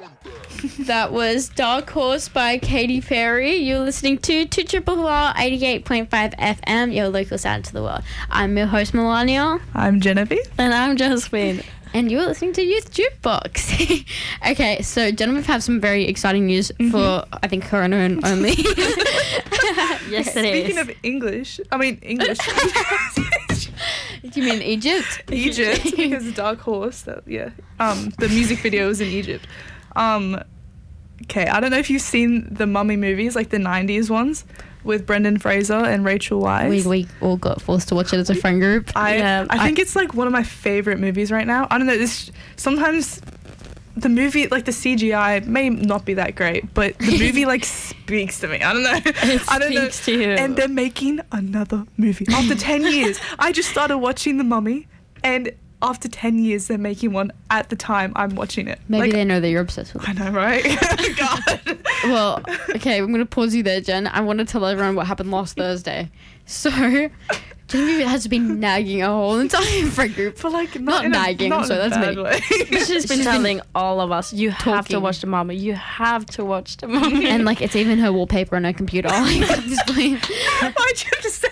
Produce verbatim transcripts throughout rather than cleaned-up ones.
That was Dark Horse by Katy Perry. You're listening to two Triple R eighty-eight point five F M, your local sound to the world. I'm your host, Melania. I'm Genevieve. And I'm Josephine. And you're listening to Youth Jukebox. Okay, so Genevieve have some very exciting news mm-hmm. for, I think, her and her own only. Yes, it is. Speaking of English, I mean English. Do you mean Egypt? Egypt, because Dark Horse, that, yeah. Um, the music video was in Egypt. Um, okay, I don't know if you've seen the Mummy movies, like the nineties ones, with Brendan Fraser and Rachel Weisz. We, we all got forced to watch it as a friend group. I yeah, I think I, it's like one of my favourite movies right now. I don't know, this sometimes the movie, like the C G I may not be that great, but the movie like speaks to me. I don't know. It I don't speaks know. to you. And they're making another movie after ten years. I just started watching The Mummy, and after ten years they're making one. At the time I'm watching it. Maybe like, they know that you're obsessed with it. I know, right? God. Well, okay, I'm going to pause you there, Jen. I want to tell everyone what happened last Thursday. So, Genevieve has been nagging our whole entire friend group. For like, not not, in nagging, a, I'm sorry, in a that's bad me. way. She's been telling all of us, you have to Talking. watch the Mummy. You have to watch the Mummy. And like, it's even her wallpaper on her computer. Like, at this point. Why'd you have to say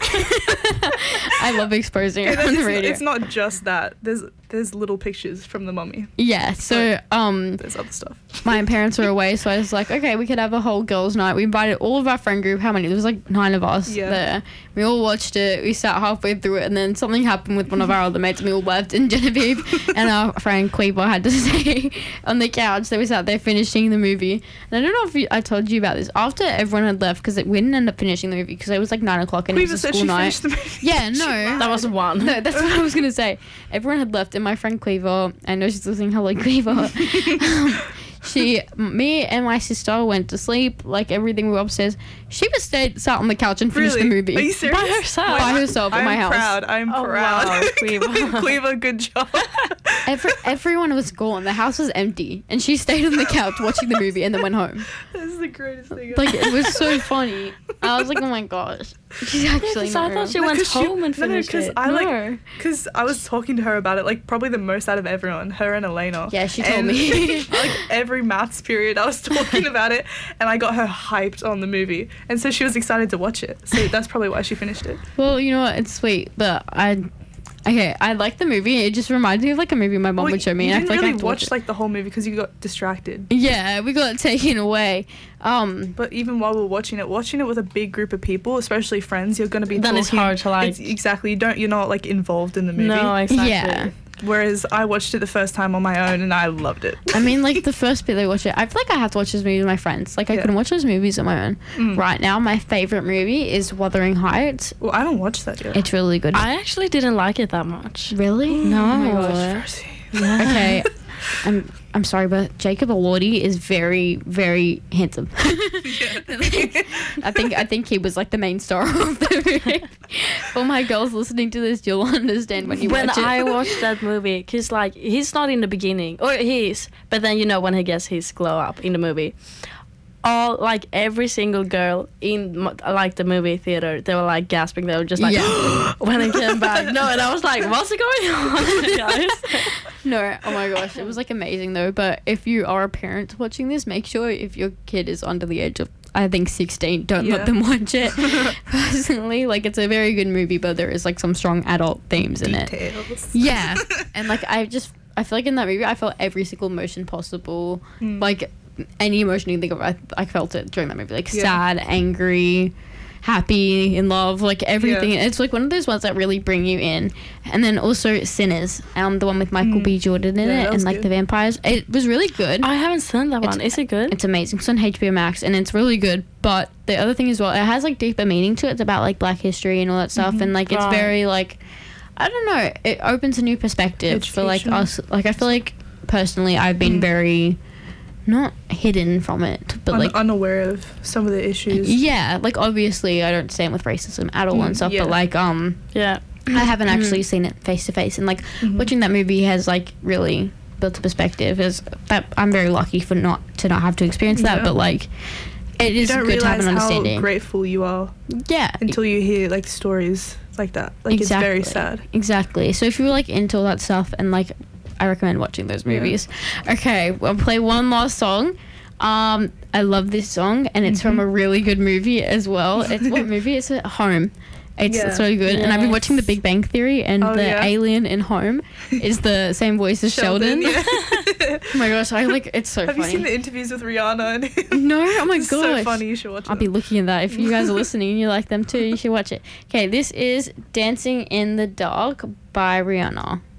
I love exposing her Okay, on the it's, radio. it's not just that. There's there's little pictures from The Mummy. Yeah, so um, There's other stuff. my parents were away, so I was like, okay, we could have a whole girls' night. We invited all of our friend group. How many? There was like nine of us Yeah. there. We all watched it. We sat halfway through it, and then something happened with one of our other mates, and we all left. And Genevieve and our friend Queeper had to stay on the couch. So we sat there finishing the movie. And I don't know if you, I told you about this. After everyone had left, because we didn't end up finishing the movie because it was like nine o'clock and We it was a said school she night. finished the movie. Yeah, no. That was one. No, that's what I was going to say. Everyone had left, and my friend Queever, I know she's listening, hello Queever. um, she, me and my sister went to sleep, like everything, we were upstairs. She was stayed, sat on the couch and finished Really? the movie. Are you serious? By herself? By herself at I'm my house. proud. I'm Oh, proud. wow, Queever. Queever, good job. Every, everyone was gone. The house was empty. And she stayed on the couch watching the movie and then went home. This is the greatest thing. Like, it was so funny. I was like, oh my gosh. She's actually Because not I thought she real. went 'cause she- home and no, no, finished 'cause it. I, like- No. Because I was talking to her about it, like probably the most out of everyone, her and Elena. Yeah, she told And, me. like every maths period, I was talking about it, and I got her hyped on the movie, and so she was excited to watch it. So that's probably why she finished it. Well, you know what? It's sweet, but I... Okay, I like the movie. It just reminds me of like a movie my mom Well, would show me. You and I didn't feel like I really have to watch watch it. like the whole movie because you got distracted. Yeah, we got taken away. Um, But even while we were watching it, watching it with a big group of people, especially friends, you're gonna be Then talking. it's hard to like. It's- exactly. You don't. You're not like involved in the movie. No, exactly. Yeah. Whereas I watched it the first time on my own and I loved it. I mean, like the first bit I watched it, I feel like I have to watch this movie with my friends. Like I Yeah. couldn't watch those movies on my own. Mm. Right now, my favorite movie is Wuthering Heights. Well, I don't watch that yet. It's really good. I actually didn't like it that much. Really? No. Oh my gosh, Percy. Okay. I'm I'm sorry, but Jacob Elordi is very very handsome. I think I think he was like the main star of the movie. For my girls listening to this, you'll understand when you When watch it. I watched that movie, because like he's not in the beginning, or he is, but then you know when he gets his glow up in the movie, all like every single girl in mo- like the movie theater, they were like gasping. They were just like, Yeah. when he came back. No, and I was like, what's going on, guys? No, oh my gosh, it was like amazing though. But if you are a parent watching this, make sure if your kid is under the age of, I think, sixteen, don't Yeah. let them watch it. Personally, like it's a very good movie, but there is like some strong adult themes in it. Details. Yeah, and like I just, I feel like in that movie, I felt every single emotion possible. Mm. Like any emotion you can think of, I, I felt it during that movie. Like Yeah. sad, angry, happy, in love, like everything. Yeah. It's like one of those ones that really bring you in. And then also Sinners, um, the one with Michael Mm. B. Jordan in Yeah, it, that and was like good. the vampires. It was really good. I haven't seen that It's- one. Is it good? It's amazing. It's on H B O Max, and it's really good. But the other thing as well, it has like deeper meaning to it. It's about like Black history and all that stuff, Mhm. and like it's Right. very like, I don't know. It opens a new perspective for like Educational. us. Like I feel like personally, I've been Mm. very not hidden from it, but Un- like unaware of some of the issues. yeah, like obviously I don't stand with racism at all Mm, and stuff, yeah. but like um, Yeah. I haven't Mhm. actually seen it face to face, and like Mhm. watching that movie has like really built a perspective. Is that I'm very lucky for not to not have to experience that, Yeah. but like it You is don't good to have realize an how understanding. grateful you are Yeah, until you hear like stories like that. Like exactly. it's very sad. Exactly. So if you were like into all that stuff and like I recommend watching those movies. Yeah. Okay, we'll play one last song. Um, I love this song, and it's mm-hmm. from a really good movie as well. It's what movie? It's at Home. It's, yeah. it's really good. Yes. And I've been watching The Big Bang Theory, and oh, the yeah. alien in Home is the same voice as Sheldon. Sheldon. Yeah. Oh my gosh, I like it's so Have funny. Have you seen the interviews with Rihanna and him? No, oh my it's gosh. so funny, you should watch it. I'll be looking at that. If you guys are listening and you like them too, you should watch it. Okay, this is Dancing in the Dark by Rihanna.